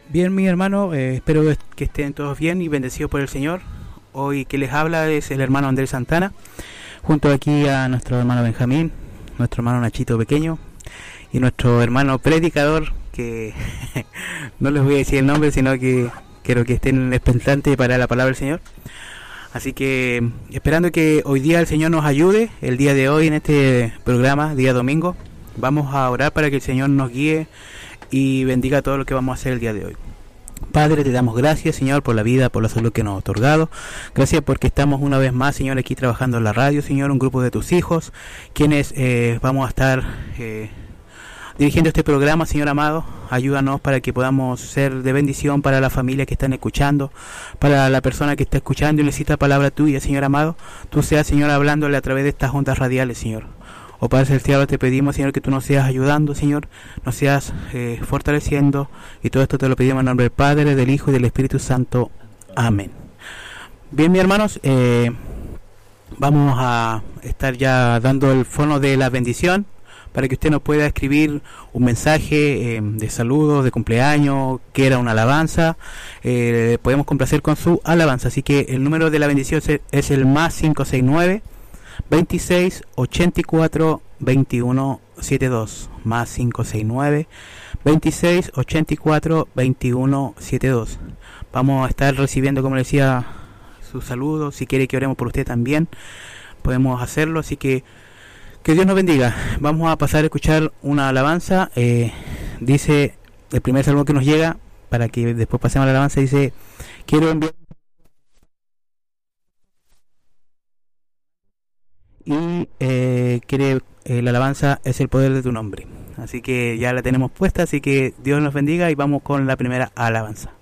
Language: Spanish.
Bien, mi hermano, espero que estén todos bien y bendecidos por el Señor. Hoy que les habla es el hermano Andrés Santana, junto aquí a nuestro hermano Benjamín, nuestro hermano Nachito pequeño y nuestro hermano predicador, que no les voy a decir el nombre, sino que quiero que estén expectantes para la palabra del Señor. Así que esperando que hoy día el Señor nos ayude, el día de hoy en este programa, día domingo, vamos a orar para que el Señor nos guíe y bendiga todo lo que vamos a hacer el día de hoy. Padre, te damos gracias, Señor, por la vida, por la salud que nos ha otorgado. Gracias porque estamos una vez más, Señor, aquí trabajando en la radio, Señor, un grupo de tus hijos, quienes vamos a estar dirigiendo este programa, Señor amado. Ayúdanos para que podamos ser de bendición para la familia que están escuchando, para la persona que está escuchando y necesita palabra tuya, Señor amado. Tú seas, Señor, hablándole a través de estas ondas radiales, Señor. Oh Padre Celestial, te pedimos, Señor, que tú nos seas ayudando, Señor, nos seas fortaleciendo, y todo esto te lo pedimos en nombre del Padre, del Hijo y del Espíritu Santo. Amén. Bien, mis hermanos, vamos a estar ya dando el fono de la bendición, para que usted nos pueda escribir un mensaje de saludos, de cumpleaños, que era una alabanza. Podemos complacer con su alabanza, así que el número de la bendición es el más 569 26 84 21 72, más 569 26 84 21 72. Vamos a estar recibiendo, como le decía, sus saludos. Si quiere que oremos por usted también, podemos hacerlo. Así que Dios nos bendiga. Vamos a pasar a escuchar una alabanza. Dice el primer salmo que nos llega, para que después pasemos a la alabanza. Dice: quiero enviar. Y la alabanza es el poder de tu nombre. Así que ya la tenemos puesta, así que Dios nos bendiga y vamos con la primera alabanza.